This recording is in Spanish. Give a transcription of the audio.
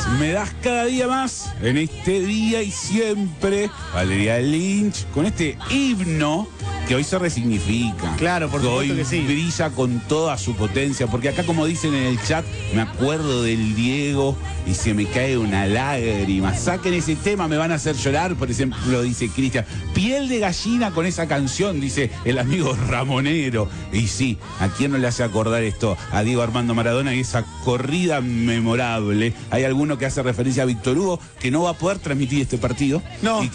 Me das cada día más, en este día y siempre, Valeria Lynch, con este himno que hoy se resignifica. Claro, por supuesto hoy que sí. brilla con toda su potencia, porque acá, como dicen en el chat, me acuerdo del Diego y se me cae una lágrima. Saquen ese tema, me van a hacer llorar, por ejemplo, dice Cristian. Piel de gallina con esa canción, dice el amigo Ramonero. Y sí, ¿a quién no le hace acordar esto? A Diego Armando Maradona y esa corrida memorable. Hay alguno que hace referencia a Víctor Hugo, que no va a poder transmitir este partido. No.